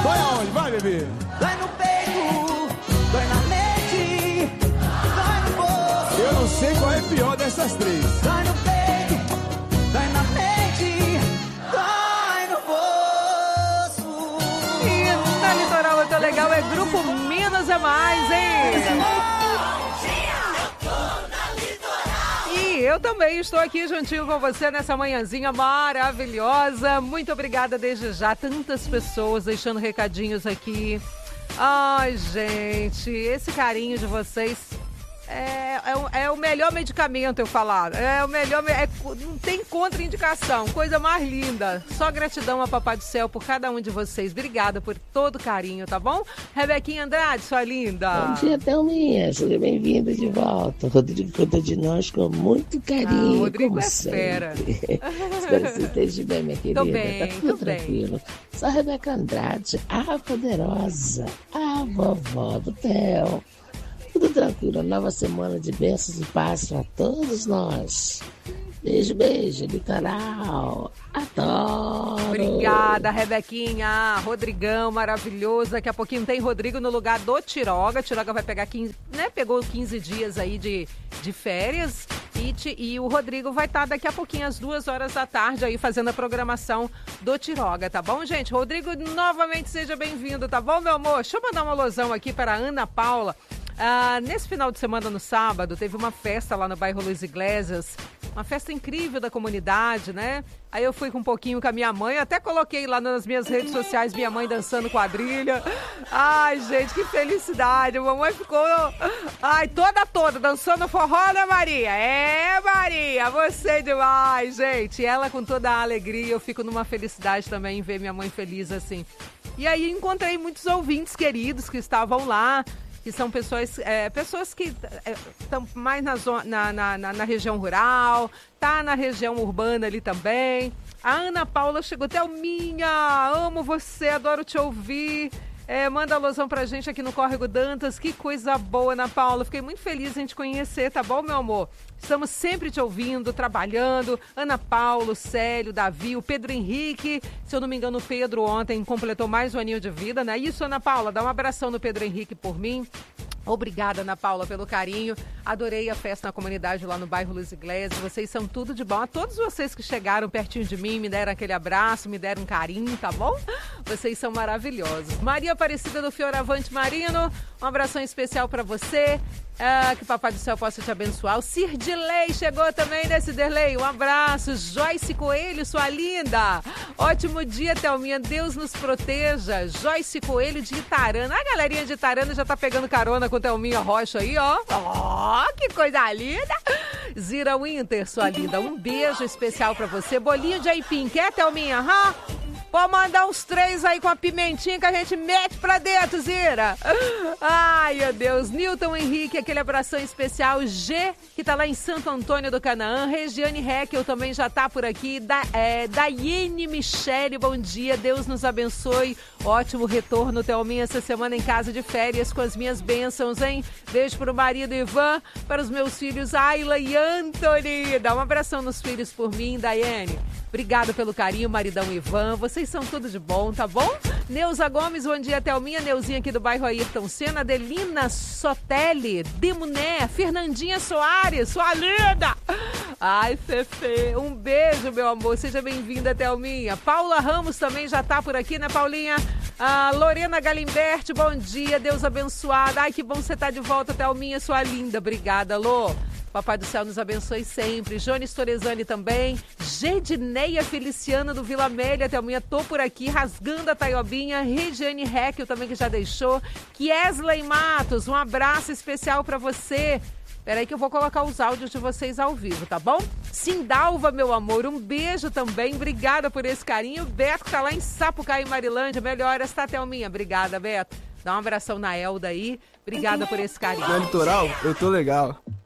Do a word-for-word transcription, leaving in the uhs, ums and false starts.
Dói aonde? Vai, bebê. Dói no peito, dói na mente, dói no bolso. Eu não sei qual é pior dessas três. Dói no peito, dói na mente, dói no bolso. E na Litoral eu tô legal, é Grupo Minas é Mais, hein? E eu também estou aqui juntinho com você nessa manhãzinha maravilhosa. Muito obrigada desde já, tantas pessoas deixando recadinhos aqui. Ai, gente, esse carinho de vocês é, é, o, é o melhor medicamento, eu falar. É o melhor, é, não tem contraindicação, coisa mais linda. Só gratidão a Papai do Céu por cada um de vocês. Obrigada por todo o carinho, tá bom? Rebequinha Andrade, sua linda. Bom dia, Thelminha. Seja bem-vinda de volta. Rodrigo cuida de nós com muito carinho. Ah, Rodrigo como é sempre. fera. Espero que você esteja bem, minha querida. Tô bem, tá tudo tô bem. tranquilo. Sou a Rebeca Andrade, a poderosa, a vovó do Theo. Tudo tranquilo, nova semana de bênçãos e paz para todos nós. Beijo, beijo, litoral. Adoro. Obrigada, Rebequinha. Rodrigão, maravilhoso. Daqui a pouquinho tem Rodrigo no lugar do Tiroga. Tiroga vai pegar quinze, né? Pegou quinze dias aí de, de férias. E, te, e o Rodrigo vai estar daqui a pouquinho, às duas horas da tarde, aí fazendo a programação do Tiroga, tá bom, gente? Rodrigo, novamente seja bem-vindo, tá bom, meu amor? Deixa eu mandar uma alusão aqui para a Ana Paula. Ah, nesse final de semana, no sábado, teve uma festa lá no bairro Luiz Iglesias, uma festa incrível da comunidade, né? Aí eu fui com um pouquinho com a minha mãe, até coloquei lá nas minhas redes sociais minha mãe dançando quadrilha. Ai, gente, que felicidade. A mamãe ficou, ai, toda, toda, dançando forró, né, Maria? É, Maria, você demais, gente. E ela com toda a alegria, eu fico numa felicidade também em ver minha mãe feliz assim. E aí encontrei muitos ouvintes queridos que estavam lá, que são pessoas, é, pessoas que estão é, mais na, zona, na, na, na região rural, tá na região urbana ali também. A Ana Paula chegou, Thelminha, amo você, adoro te ouvir. É, manda alusão pra gente aqui no Córrego Dantas. Que coisa boa, Ana Paula. Fiquei muito feliz em te conhecer, tá bom, meu amor? Estamos sempre te ouvindo, trabalhando. Ana Paula, o Célio, o Davi, o Pedro Henrique. Se eu não me engano, o Pedro ontem completou mais um aninho de vida, né? Isso, Ana Paula, dá um abração no Pedro Henrique por mim. Obrigada, Ana Paula, pelo carinho. Adorei a festa na comunidade lá no bairro Luiz Iglesias. Vocês são tudo de bom. A todos vocês que chegaram pertinho de mim, me deram aquele abraço, me deram um carinho, tá bom? Vocês são maravilhosos. Maria Aparecida do Fioravante Marino, um abração especial para você. Ah, que Papai do Céu possa te abençoar. O Cirdelei chegou também, né, Cirdelei? Um abraço. Joyce Coelho, sua linda. Ótimo dia, Thelminha. Deus nos proteja. Joyce Coelho de Itarana. A galerinha de Itarana já tá pegando carona com Thelminha Rocha aí, ó. Ó, que coisa linda. Zira Winter, sua linda. Um beijo especial pra você. Bolinho de aipim, quer, Thelminha? Hã? Pode mandar uns três aí com a pimentinha que a gente mete pra dentro, Zira. Ai, meu Deus. Nilton Henrique, aquele abração especial. G, que tá lá em Santo Antônio do Canaã. Regiane Heckel também já tá por aqui. Da, é, Daiane Michele, bom dia. Deus nos abençoe. Ótimo retorno, Thelminha, essa semana em casa de férias com as minhas bênçãos, hein? Beijo pro marido Ivan, para os meus filhos Ayla e Anthony. Dá um abração nos filhos por mim, Daiane. Obrigada pelo carinho, maridão Ivan. Vocês são tudo de bom, tá bom? Neuza Gomes, bom dia, Thelminha. Neuzinha aqui do bairro Ayrton Senna. Adelina Sotelli, Demuné. Fernandinha Soares, sua linda. Ai, Fefe, um beijo, meu amor. Seja bem-vinda, Thelminha. Paula Ramos também já tá por aqui, né, Paulinha? Ah, Lorena Galimberti, bom dia. Deus abençoado. Ai, que bom você tá de volta, Thelminha, sua linda. Obrigada, Lô. Papai do Céu nos abençoe sempre. Jones Torezani também. Gedineia Feliciana do Vila Amélia. Thelminha, tô por aqui rasgando a taiobinha. Regiane Heckel também que já deixou. Kiesley Matos, um abraço especial pra você. Peraí que eu vou colocar os áudios de vocês ao vivo, tá bom? Sindalva, meu amor, um beijo também. Obrigada por esse carinho. Beto que tá lá em Sapucaí, Marilândia. Melhoras, tá, Thelminha? Obrigada, Beto. Dá um abração na Elda aí. Obrigada por esse carinho. No litoral, eu tô legal.